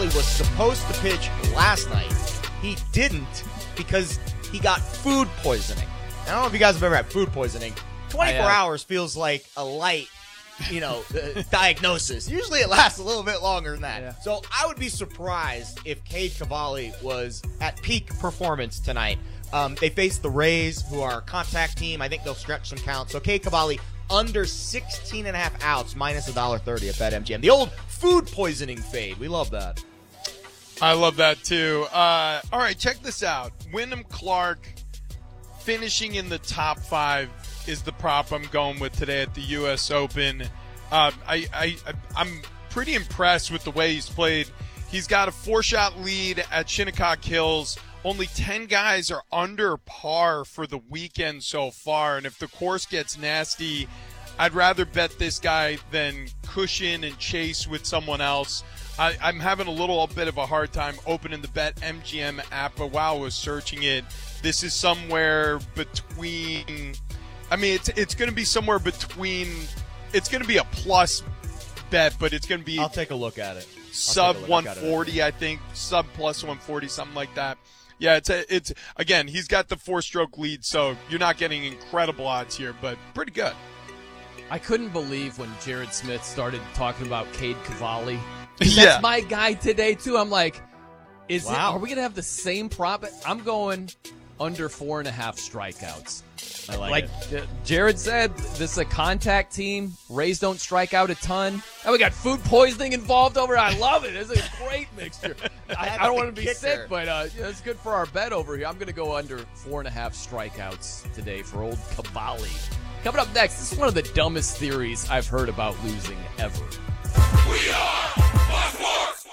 Cavalli was supposed to pitch last night. He didn't because he got food poisoning. I don't know if you guys have ever had food poisoning. 24 hours feels like a light, diagnosis. Usually it lasts a little bit longer than that. Yeah. So I would be surprised if Cade Cavalli was at peak performance tonight. They face the Rays, who are a contact team. I think they'll stretch some counts. So Cade Cavalli under 16.5 outs, minus $1.30 at BetMGM. The old food poisoning fade. We love that. I love that too. All right, check this out. Wyndham Clark finishing in the top 5 is the prop I'm going with today at the U.S. Open. I'm pretty impressed with the way he's played. He's got a 4-shot lead at Shinnecock Hills. Only 10 guys are under par for the weekend so far, and if the course gets nasty, I'd rather bet this guy than cushion and chase with someone else. I'm having a little bit of a hard time opening the BetMGM app, but while I was searching it, this is somewhere between – I mean, it's going to be somewhere between – it's going to be a plus bet, but it's going to be – I'll take a look at it. Sub 140, I think. Sub plus 140, something like that. Yeah, it's again, he's got the 4-stroke lead, so you're not getting incredible odds here, but pretty good. I couldn't believe when Jared Smith started talking about Cade Cavalli. That's my guy today, too. I'm like, are we going to have the same prop? I'm going under 4.5 strikeouts. I like it. Jared said, this is a contact team. Rays don't strike out a ton. And we got food poisoning involved over. I love it. It's a great mixture. I don't want to be sick, but it's good for our bet over here. I'm going to go under 4.5 strikeouts today for old Cavalli. Coming up next, this is one of the dumbest theories I've heard about losing ever. We are Fox Sports.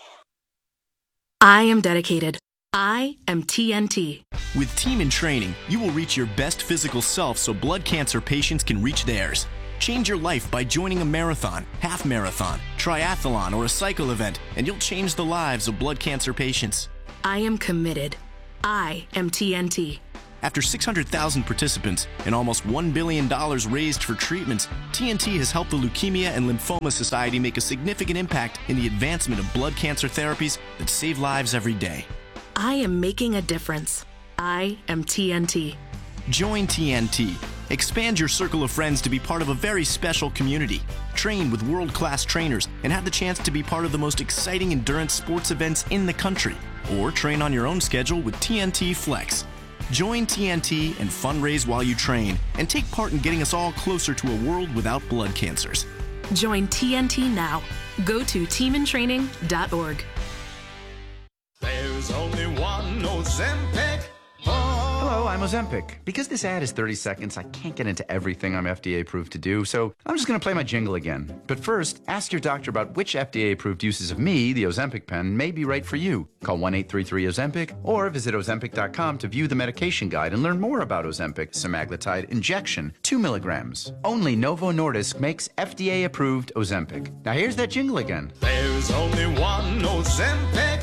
I am dedicated. I am TNT. With Team in Training, you will reach your best physical self so blood cancer patients can reach theirs. Change your life by joining a marathon, half marathon, triathlon, or a cycle event, and you'll change the lives of blood cancer patients. I am committed. I am TNT. After 600,000 participants and almost $1 billion raised for treatments, TNT has helped the Leukemia and Lymphoma Society make a significant impact in the advancement of blood cancer therapies that save lives every day. I am making a difference. I am TNT. Join TNT. Expand your circle of friends to be part of a very special community. Train with world-class trainers and have the chance to be part of the most exciting endurance sports events in the country. Or train on your own schedule with TNT Flex. Join TNT and fundraise while you train and take part in getting us all closer to a world without blood cancers. Join TNT now. Go to teamintraining.org. There's only one Ozempic. Hello, I'm Ozempic. Because this ad is 30 seconds, I can't get into everything I'm FDA approved to do, so I'm just going to play my jingle again. But first, ask your doctor about which FDA approved uses of me, the Ozempic pen, may be right for you. Call 1-833-OZEMPIC or visit Ozempic.com to view the medication guide and learn more about Ozempic semaglutide injection, 2 milligrams. Only Novo Nordisk makes FDA approved Ozempic. Now here's that jingle again. There's only one Ozempic.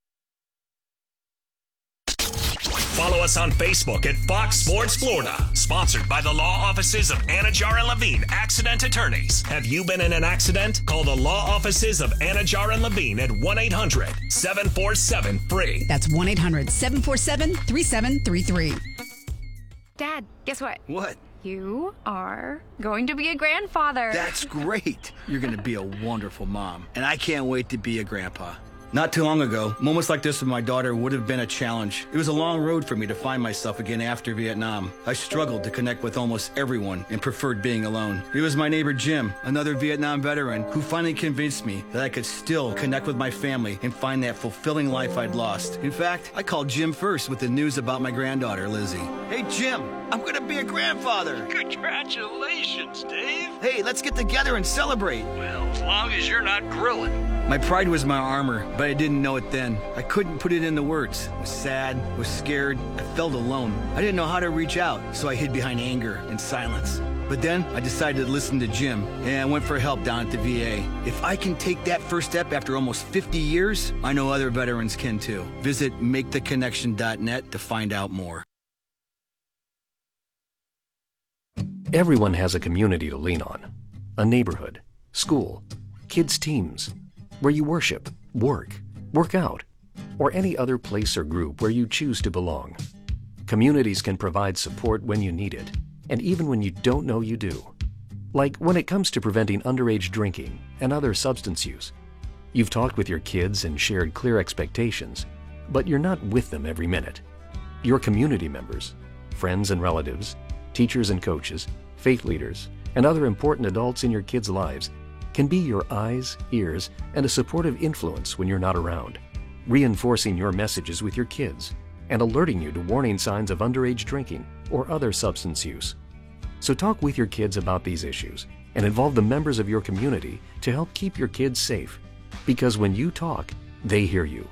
Follow us on Facebook at Fox Sports Florida. Sponsored by the law offices of Anajar and Levine, accident attorneys. Have you been in an accident? Call the law offices of Anajar and Levine at 1-800-747-FREE. That's 1-800-747-3733. Dad, guess what? What? You are going to be a grandfather. That's great. You're going to be a wonderful mom. And I can't wait to be a grandpa. Not too long ago, moments like this with my daughter would have been a challenge. It was a long road for me to find myself again after Vietnam. I struggled to connect with almost everyone and preferred being alone. It was my neighbor Jim, another Vietnam veteran, who finally convinced me that I could still connect with my family and find that fulfilling life I'd lost. In fact, I called Jim first with the news about my granddaughter, Lizzie. Hey, Jim, I'm going to be a grandfather. Congratulations, Dave. Hey, let's get together and celebrate. Well, as long as you're not grilling. My pride was my armor, but I didn't know it then. I couldn't put it into words. I was sad, was scared, I felt alone. I didn't know how to reach out, so I hid behind anger and silence. But then I decided to listen to Jim, and I went for help down at the VA. If I can take that first step after almost 50 years, I know other veterans can too. Visit maketheconnection.net to find out more. Everyone has a community to lean on. A neighborhood, school, kids' teams, where you worship, work, work out, or any other place or group where you choose to belong. Communities can provide support when you need it, and even when you don't know you do. Like when it comes to preventing underage drinking and other substance use. You've talked with your kids and shared clear expectations, but you're not with them every minute. Your community members, friends and relatives, teachers and coaches, faith leaders, and other important adults in your kids' lives can be your eyes, ears, and a supportive influence when you're not around, reinforcing your messages with your kids and alerting you to warning signs of underage drinking or other substance use. So talk with your kids about these issues and involve the members of your community to help keep your kids safe. Because when you talk, they hear you.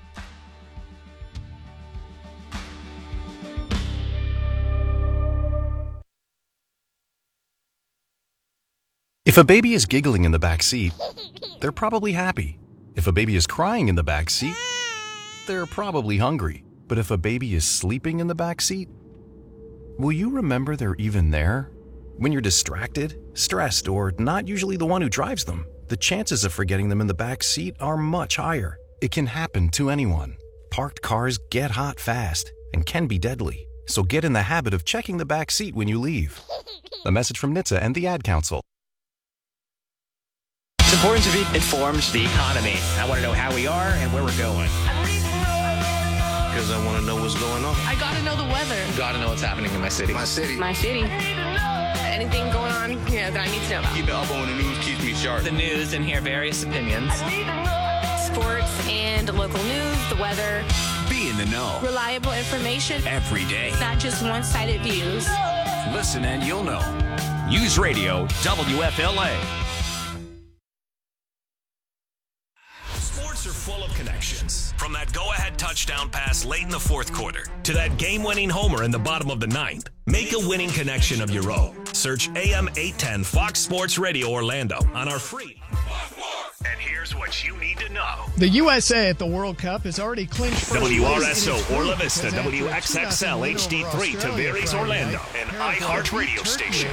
If a baby is giggling in the back seat, they're probably happy. If a baby is crying in the back seat, they're probably hungry. But if a baby is sleeping in the back seat, will you remember they're even there? When you're distracted, stressed, or not usually the one who drives them, the chances of forgetting them in the back seat are much higher. It can happen to anyone. Parked cars get hot fast and can be deadly. So get in the habit of checking the back seat when you leave. A message from NHTSA and the Ad Council. It's important to be informed the economy. I want to know how we are and where we're going. Because I want to know what's going on. I got to know the weather. Got to know what's happening in my city. My city. My city. Anything going on, that I need to know about. Keep it up on the news, keeps me sharp. The news and hear various opinions. Sports and local news, the weather. Be in the know. Reliable information. Every day. Not just one-sided views. Listen and you'll know. News Radio WFLA. Sports are full of connections. From that go-ahead touchdown pass late in the fourth quarter to that game-winning homer in the bottom of the ninth, make a winning connection of your own. Search AM 810 Fox Sports Radio Orlando on our free. And here's what you need to know. The USA at the World Cup has already clinched first WRSO Orla Vista, WXXL HD3 Tavares Orlando, an iHeart radio station.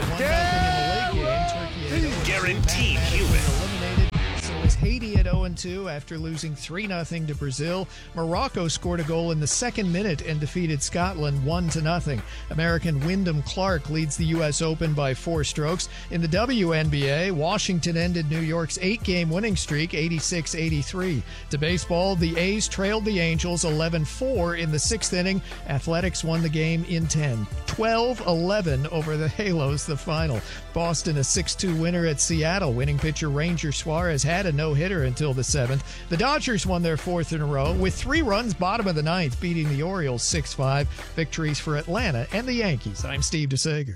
Guaranteed human. Haiti at 0-2 after losing 3-0 to Brazil. Morocco scored a goal in the second minute and defeated Scotland 1-0. American Wyndham Clark leads the U.S. Open by 4 strokes. In the WNBA, Washington ended New York's 8-game winning streak, 86-83. To baseball, the A's trailed the Angels 11-4 in the 6th inning. Athletics won the game in 10. 12-11 over the Halos, the final. Boston a 6-2 winner at Seattle. Winning pitcher Ranger Suarez had a no-hitter until the 7th. The Dodgers won their 4th in a row with 3 runs bottom of the 9th, beating the Orioles 6-5. Victories for Atlanta and the Yankees. I'm Steve DeSager.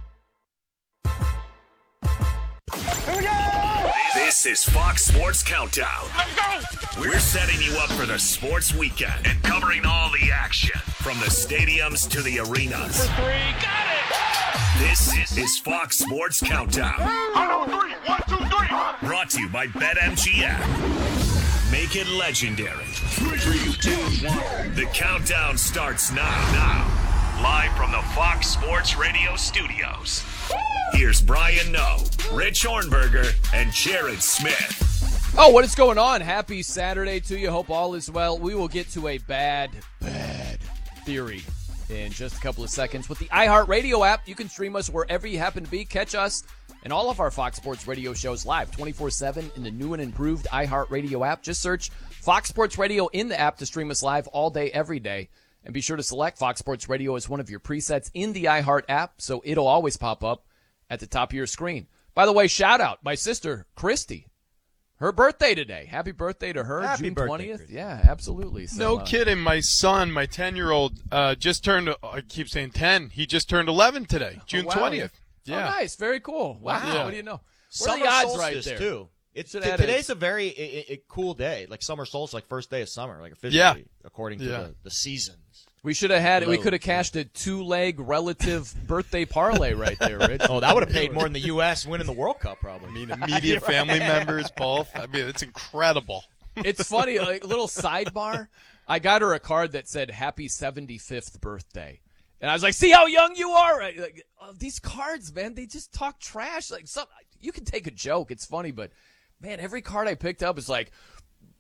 Here we go! This is Fox Sports Countdown. Let's go! We're setting you up for the sports weekend and covering all the action from the stadiums to the arenas. For 3, got it! This is Fox Sports Countdown. On 3, 1, 2, 3. Brought to you by BetMGM. Make it legendary. 3, 2, 1. The countdown starts now. Live from the Fox Sports Radio studios. Here's Brian Noe, Rich Hornberger, and Jared Smith. Oh, what is going on? Happy Saturday to you. Hope all is well. We will get to a bad theory in just a couple of seconds. With the iHeartRadio app, you can stream us wherever you happen to be. Catch us and all of our Fox Sports Radio shows live 24/7 in the new and improved iHeartRadio app. Just search Fox Sports Radio in the app to stream us live all day, every day. And be sure to select Fox Sports Radio as one of your presets in the iHeart app, so it'll always pop up at the top of your screen. By the way, shout out my sister, Christy. Her birthday today. Happy birthday to her, Happy June birthday, 20th. Christy. Yeah, absolutely. So, No kidding. My son, my 10-year-old, just turned, I keep saying 10. He just turned 11 today, June 20th. Yeah. Oh, nice. Very cool. Wow. Yeah. What do you know? Summer What are the odds solstice, right there? too. It's Should add today's a very cool day, like summer solstice, like first day of summer, like officially, according to the seasons. We should have had. We could have cashed a 2-leg relative birthday parlay right there, Rich. Oh, that would have paid more than the U.S. winning the World Cup, probably. I mean, immediate family members, both. I mean, it's incredible. It's funny, like a little sidebar. I got her a card that said "Happy 75th Birthday," and I was like, "See how young you are." Like, these cards, man, they just talk trash. Like, you can take a joke, it's funny, but man, every card I picked up is like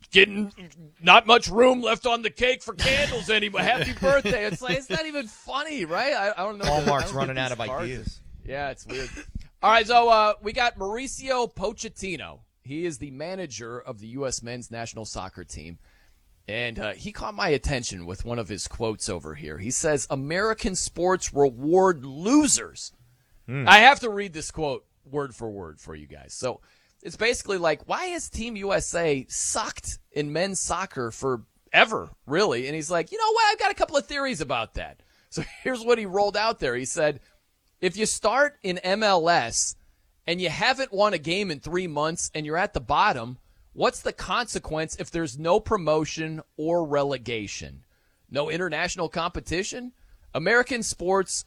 getting not much room left on the cake for candles anymore. Happy birthday. It's like, it's not even funny, right? I don't know. Hallmark's running out of ideas. Yeah, it's weird. All right, so we got Mauricio Pochettino. He is the manager of the U.S. men's national soccer team. And he caught my attention with one of his quotes over here. He says, American sports reward losers. I have to read this quote word for word for you guys. So it's basically like, why has Team USA sucked in men's soccer forever, really? And he's like, you know what? I've got a couple of theories about that. So here's what he rolled out there. He said, if you start in MLS and you haven't won a game in 3 months and you're at the bottom, what's the consequence if there's no promotion or relegation? No international competition? American sports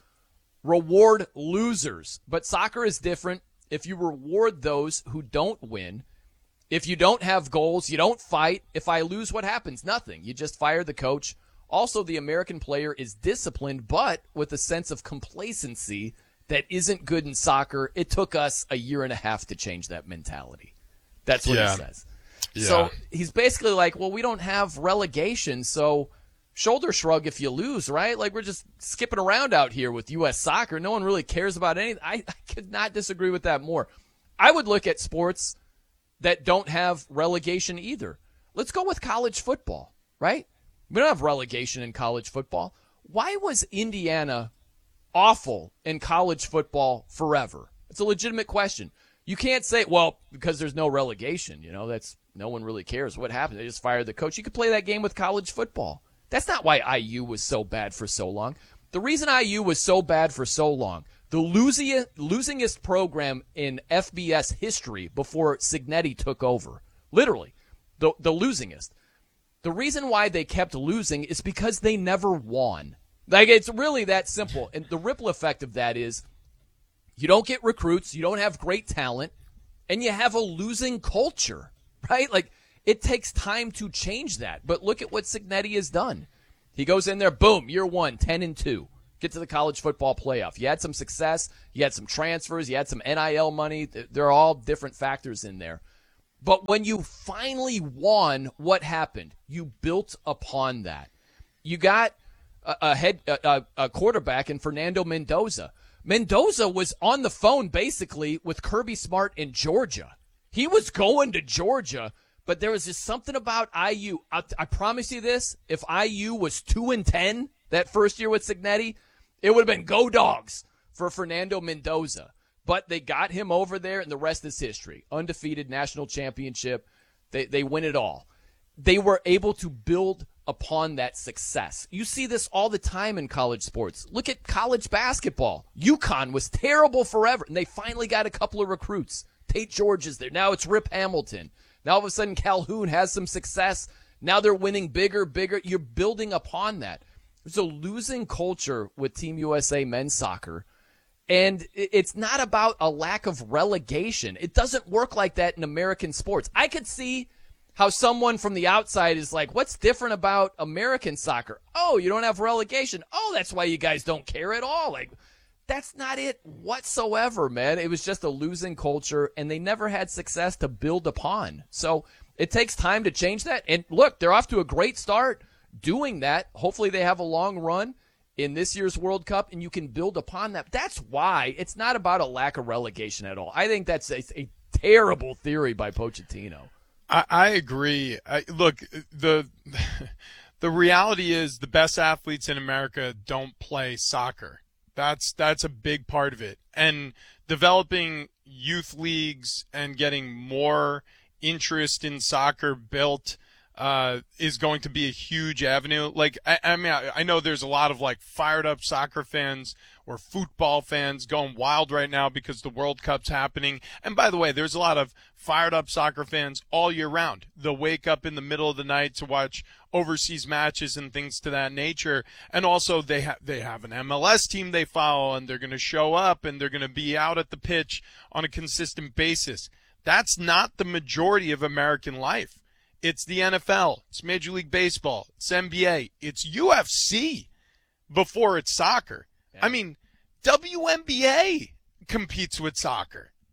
reward losers, but soccer is different. If you reward those who don't win, if you don't have goals, you don't fight. If I lose, what happens? Nothing. You just fire the coach. Also, the American player is disciplined, but with a sense of complacency that isn't good in soccer. It took us a year and a half to change that mentality. That's what he says. Yeah. So he's basically like, well, we don't have relegation, so shoulder shrug if you lose, right? Like, we're just skipping around out here with U.S. soccer. No one really cares about anything. I could not disagree with that more. I would look at sports that don't have relegation either. Let's go with college football, right? We don't have relegation in college football. Why was Indiana awful in college football forever? It's a legitimate question. You can't say, well, because there's no relegation. You know, that's no one really cares what happened. They just fired the coach. You could play that game with college football. That's not why IU was so bad for so long. The reason IU was so bad for so long, the losingest program in FBS history before Cignetti took over, literally, the losingest. The reason why they kept losing is because they never won. Like, it's really that simple. And the ripple effect of that is you don't get recruits, you don't have great talent, and you have a losing culture, right? Like, it takes time to change that. But look at what Cignetti has done. He goes in there, boom, year one, 10-2. Get to the college football playoff. You had some success. You had some transfers. You had some NIL money. There are all different factors in there. But when you finally won, what happened? You built upon that. You got a quarterback in Fernando Mendoza. Mendoza was on the phone basically with Kirby Smart in Georgia. He was going to Georgia. But there was just something about IU. I promise you this, if IU was 2-10 that first year with Cignetti, it would have been go dogs for Fernando Mendoza. But they got him over there, and the rest is history. Undefeated national championship. They win it all. They were able to build upon that success. You see this all the time in college sports. Look at college basketball. UConn was terrible forever, and they finally got a couple of recruits. Tate George is there. Now it's Rip Hamilton. Now all of a sudden Calhoun has some success. Now they're winning bigger. You're building upon that. There's a losing culture with Team USA men's soccer, and it's not about a lack of relegation. It doesn't work like that in American sports. I could see how someone from the outside is like, what's different about American soccer? Oh, you don't have relegation. Oh, that's why you guys don't care at all. Like, that's not it whatsoever, man. It was just a losing culture, and they never had success to build upon. So it takes time to change that. And look, they're off to a great start doing that. Hopefully they have a long run in this year's World Cup, and you can build upon that. That's why it's not about a lack of relegation at all. I think that's a terrible theory by Pochettino. I agree. Look, the reality is the best athletes in America don't play soccer. That's a big part of it. And developing youth leagues and getting more interest in soccer built is going to be a huge avenue. Like, I mean, I know there's a lot of like fired up soccer fans or football fans going wild right now because the World Cup's happening. And by the way, there's a lot of fired up soccer fans all year round. They'll wake up in the middle of the night to watch overseas matches and things to that nature. And also they have an MLS team they follow, and they're going to show up and they're going to be out at the pitch on a consistent basis. That's not the majority of American life. It's the NFL, it's Major League Baseball, it's NBA, it's UFC before it's soccer. Yeah. I mean, WNBA competes with soccer.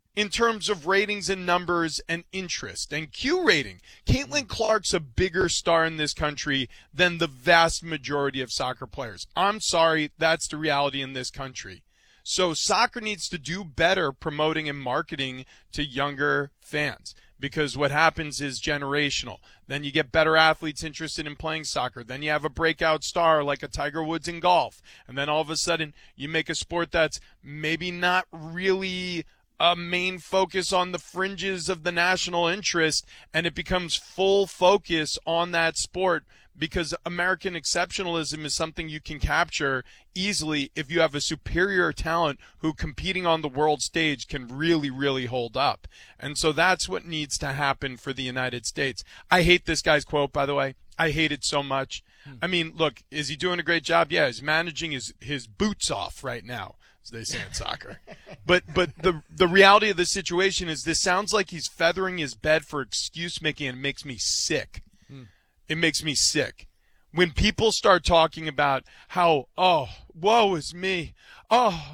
in terms of ratings and numbers and interest and Q rating. Caitlin Clark's a bigger star in this country than the vast majority of soccer players. I'm sorry, that's the reality in this country. So soccer needs to do better promoting and marketing to younger fans, because what happens is generational. Then you get better athletes interested in playing soccer. Then you have a breakout star like a Tiger Woods in golf. And then all of a sudden you make a sport that's maybe not really a main focus on the fringes of the national interest, and it becomes full focus on that sport, because American exceptionalism is something you can capture easily if you have a superior talent who, competing on the world stage, can really, really hold up. And so that's what needs to happen for the United States. I hate this guy's quote, by the way. I hate it so much. I mean, look, is he doing a great job? Yeah, he's managing his boots off right now, as they say in soccer. But the reality of the situation is this sounds like he's feathering his bed for excuse making, and it makes me sick. It makes me sick. When people start talking about how, oh, woe is me. Oh,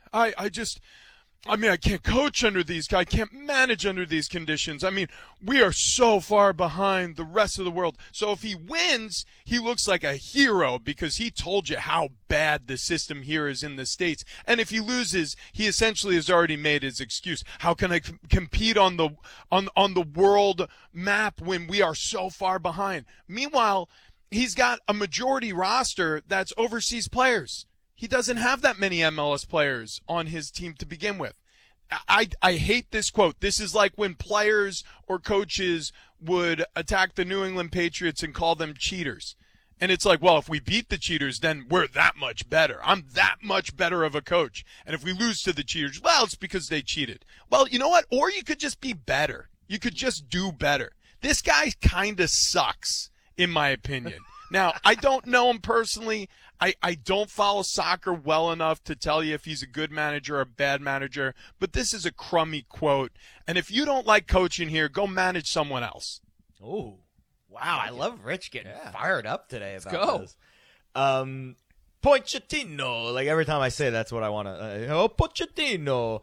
I can't coach under these. I can't manage under these conditions. I mean, we are so far behind the rest of the world. So if he wins, he looks like a hero because he told you how bad the system here is in the States. And if he loses, he essentially has already made his excuse. How can I compete on the world map when we are so far behind? Meanwhile, he's got a majority roster that's overseas players. He doesn't have that many MLS players on his team to begin with. I hate this quote. This is like when players or coaches would attack the New England Patriots and call them cheaters. And it's like, well, if we beat the cheaters, then we're that much better. I'm that much better of a coach. And if we lose to the cheaters, well, it's because they cheated. Well, you know what? Or you could just be better. You could just do better. This guy kind of sucks, in my opinion. Now, I don't know him personally. I don't follow soccer well enough to tell you if he's a good manager or a bad manager, but this is a crummy quote. And if you don't like coaching here, go manage someone else. Oh, wow. I love Rich getting fired up today about Let's go. this. Pochettino. Like every time I say that's what I want to. Pochettino.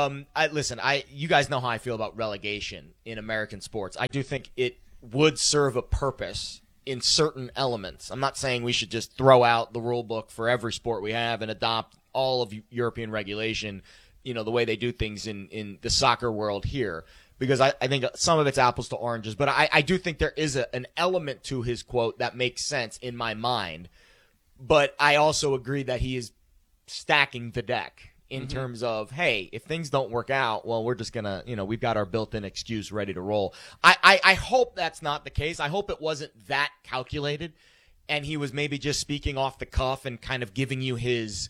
You guys know how I feel about relegation in American sports. I do think it would serve a purpose in certain elements. I'm not saying we should just throw out the rule book for every sport we have and adopt all of European regulation, the way they do things in the soccer world here, because I think some of it's apples to oranges. But I do think there is an element to his quote that makes sense in my mind. But I also agree that he is stacking the deck in terms of, hey, if things don't work out, well, we're just going to, we've got our built-in excuse ready to roll. I hope that's not the case. I hope it wasn't that calculated and he was maybe just speaking off the cuff and kind of giving you his,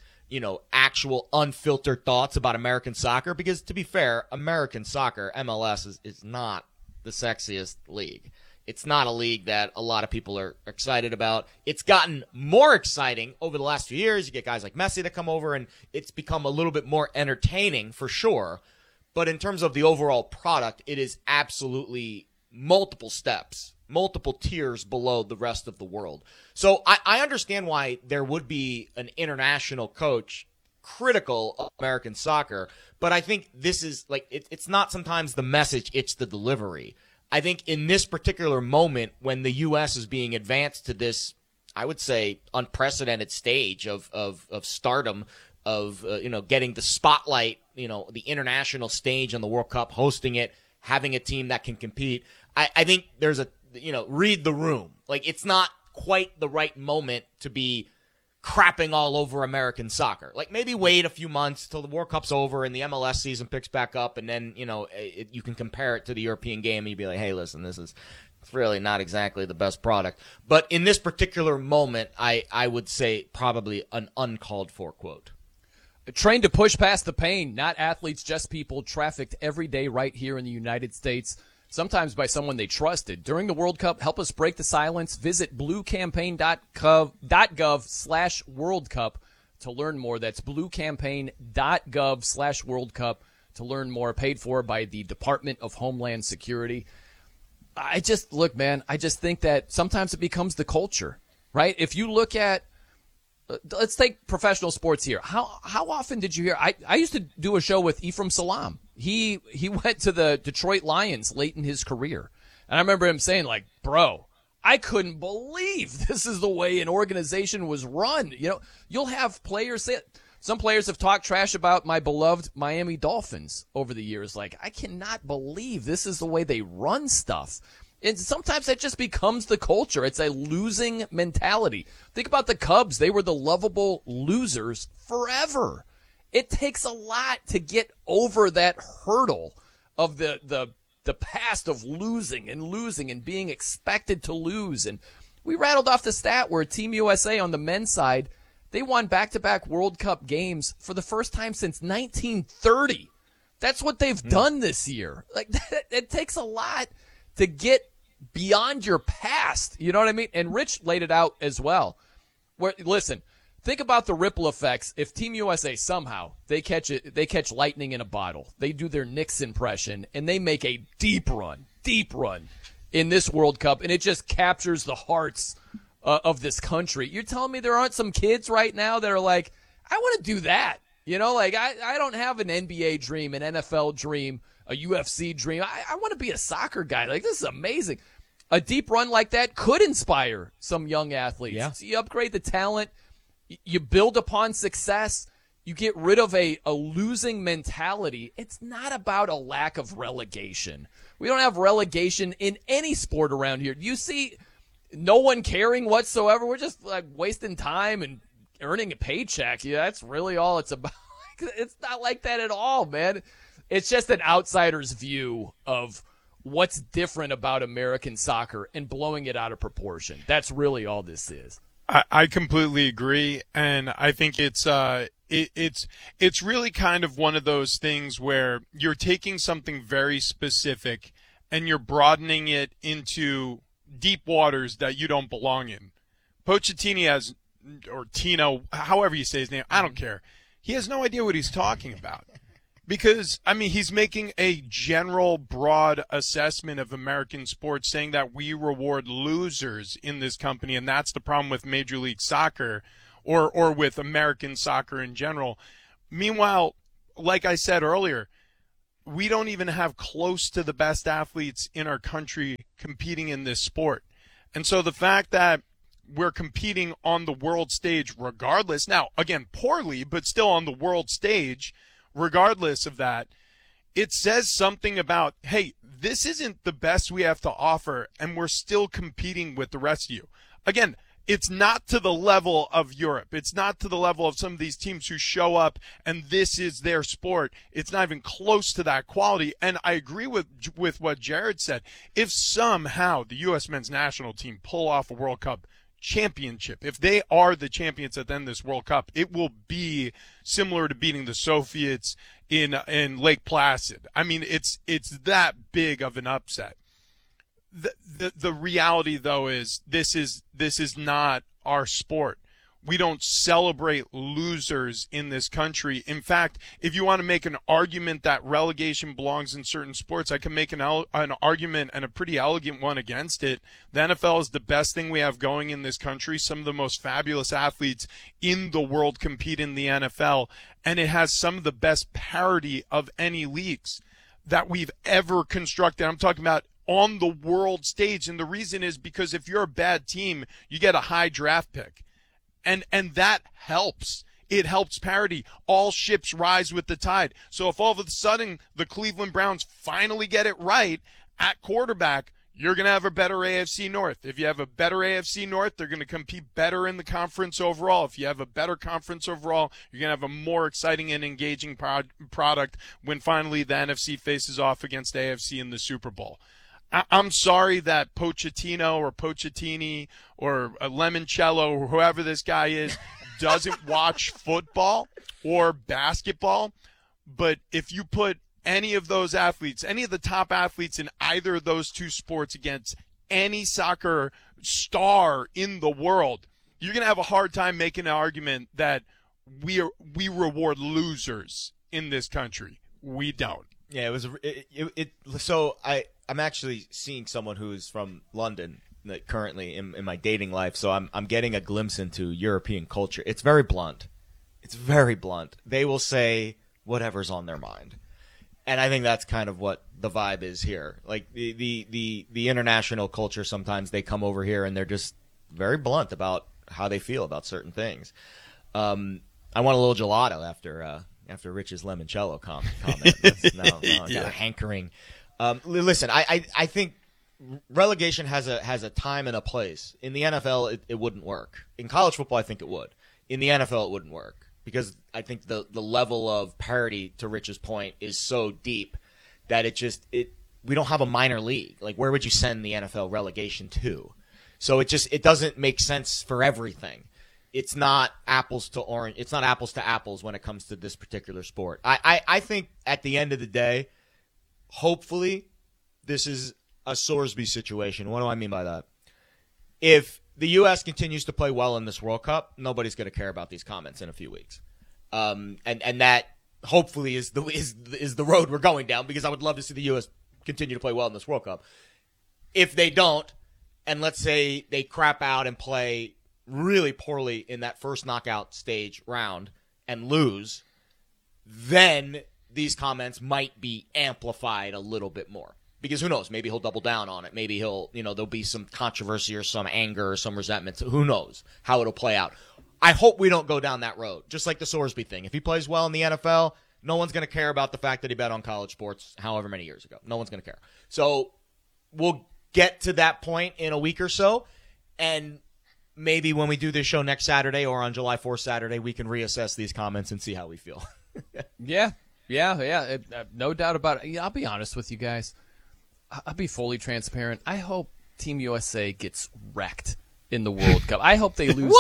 actual unfiltered thoughts about American soccer. Because to be fair, American soccer, MLS, is not the sexiest league. It's not a league that a lot of people are excited about. It's gotten more exciting over the last few years. You get guys like Messi that come over, and it's become a little bit more entertaining for sure. But in terms of the overall product, it is absolutely multiple steps, multiple tiers below the rest of the world. So I understand why there would be an international coach critical of American soccer, but I think this is like it's not sometimes the message, it's the delivery. I think in this particular moment when the U.S. is being advanced to this, I would say, unprecedented stage of stardom, of getting the spotlight, the international stage on the World Cup, hosting it, having a team that can compete. I think there's read the room. Like, it's not quite the right moment to be crapping all over American soccer. Like, maybe wait a few months till the World Cup's over and the MLS season picks back up, and then, you can compare it to the European game and you'd be like, hey, listen, it's really not exactly the best product. But in this particular moment, I would say probably an uncalled for quote. Trained to push past the pain, not athletes, just people trafficked every day right here in the United States, sometimes by someone they trusted. During the World Cup, help us break the silence. Visit bluecampaign.gov/World Cup to learn more. That's bluecampaign.gov/World Cup to learn more. Paid for by the Department of Homeland Security. I just think that sometimes it becomes the culture, right? If you look at, let's take professional sports here. How often did you hear? I used to do a show with Ephraim Salaam He went to the Detroit Lions late in his career. And I remember him saying, like, bro, I couldn't believe this is the way an organization was run. You know, you'll have players say it. Some players have talked trash about my beloved Miami Dolphins over the years. Like, I cannot believe this is the way they run stuff. And sometimes that just becomes the culture. It's a losing mentality. Think about the Cubs. They were the lovable losers forever. It takes a lot to get over that hurdle of the past of losing and being expected to lose. And we rattled off the stat where Team USA on the men's side, they won back-to-back World Cup games for the first time since 1930. That's what they've done this year. Like, it takes a lot to get beyond your past. You know what I mean? And Rich laid it out as well. Where, listen, think about the ripple effects. If Team USA somehow they catch lightning in a bottle, they do their Knicks impression, and they make a deep run in this World Cup, and it just captures the hearts of this country. You're telling me there aren't some kids right now that are like, I want to do that. You know, like I don't have an NBA dream, an NFL dream, a UFC dream. I want to be a soccer guy. Like, this is amazing. A deep run like that could inspire some young athletes. Yeah. So you upgrade the talent. You build upon success. You get rid of a losing mentality. It's not about a lack of relegation. We don't have relegation in any sport around here. You see no one caring whatsoever. We're just like wasting time and earning a paycheck. Yeah, that's really all it's about. It's not like that at all, man. It's just an outsider's view of what's different about American soccer and blowing it out of proportion. That's really all this is. I completely agree, and I think it's really kind of one of those things where you're taking something very specific and you're broadening it into deep waters that you don't belong in. Pochettino has, or Tino, however you say his name, I don't care. He has no idea what he's talking about. Because, I mean, he's making a general, broad assessment of American sports, saying that we reward losers in this company, and that's the problem with Major League Soccer or with American soccer in general. Meanwhile, like I said earlier, we don't even have close to the best athletes in our country competing in this sport. And so the fact that we're competing on the world stage regardless, now, again, poorly, but still on the world stage, regardless of that, it says something about, hey, this isn't the best we have to offer, and we're still competing with the rest of you. Again, it's not to the level of Europe. It's not to the level of some of these teams who show up and this is their sport. It's not even close to that quality. And I agree with what Jared said. If somehow the U.S. men's national team pull off a World Cup championship, if they are the champions at the end of this World Cup, it will be similar to beating the Soviets in Lake Placid. I mean, it's that big of an upset. The reality, though, is this is not our sport. We don't celebrate losers in this country. In fact, if you want to make an argument that relegation belongs in certain sports, I can make an argument, and a pretty elegant one, against it. The NFL is the best thing we have going in this country. Some of the most fabulous athletes in the world compete in the NFL, and it has some of the best parity of any leagues that we've ever constructed. I'm talking about on the world stage, and the reason is because if you're a bad team, you get a high draft pick. And that helps. It helps parity. All ships rise with the tide. So if all of a sudden the Cleveland Browns finally get it right at quarterback, you're going to have a better AFC North. If you have a better AFC North, they're going to compete better in the conference overall. If you have a better conference overall, you're going to have a more exciting and engaging product when finally the NFC faces off against AFC in the Super Bowl. I'm sorry that Pochettino or Pochettini or Lemoncello or whoever this guy is doesn't watch football or basketball, but if you put any of those athletes, any of the top athletes in either of those two sports against any soccer star in the world, you're going to have a hard time making an argument that we reward losers in this country. We don't. Yeah, so I'm actually seeing someone who's from London currently in my dating life, so I'm getting a glimpse into European culture. It's very blunt. They will say whatever's on their mind. And I think that's kind of what the vibe is here. Like the international culture, sometimes they come over here and they're just very blunt about how they feel about certain things. I want a little gelato after Rich's limoncello comment. Now I got a hankering. Listen, I think relegation has a time and a place. In the NFL, it wouldn't work. In college football, I think it would. In the NFL, it wouldn't work because I think the level of parity, to Rich's point, is so deep that we don't have a minor league. Like, where would you send the NFL relegation to? So it doesn't make sense for everything. It's not apples to orange. It's not apples to apples when it comes to this particular sport. I think at the end of the day, hopefully, this is a Sorsby situation. What do I mean by that? If the U.S. continues to play well in this World Cup, nobody's going to care about these comments in a few weeks. And that hopefully is the road we're going down, because I would love to see the U.S. continue to play well in this World Cup. If they don't, and let's say they crap out and play really poorly in that first knockout stage round and lose, then these comments might be amplified a little bit more. Because who knows? Maybe he'll double down on it. Maybe there'll be some controversy or some anger or some resentment. Who knows how it'll play out? I hope we don't go down that road. Just like the Sorsby thing. If he plays well in the NFL, no one's going to care about the fact that he bet on college sports however many years ago. No one's going to care. So we'll get to that point in a week or so, and maybe when we do this show next Saturday or on July 4th Saturday, we can reassess these comments and see how we feel. Yeah. No doubt about it. I'll be honest with you guys. I'll be fully transparent. I hope Team USA gets wrecked in the World Cup. I hope they lose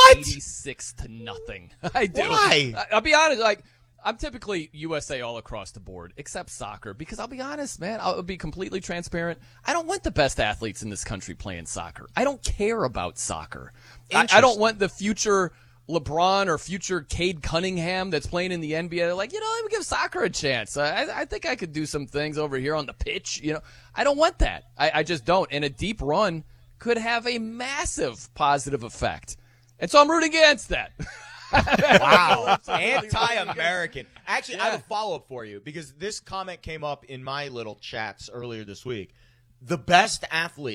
86-0. I do. Why? I'll be honest. I'm typically USA all across the board, except soccer, because I'll be honest, man. I'll be completely transparent. I don't want the best athletes in this country playing soccer. I don't care about soccer. I don't want the future LeBron or future Cade Cunningham that's playing in the NBA. They're like, let me give soccer a chance. I think I could do some things over here on the pitch. I don't want that. I just don't. And a deep run could have a massive positive effect. And so I'm rooting against that. Wow. Anti-American. Actually, I have a follow-up for you, because this comment came up in my little chats earlier this week. The best athlete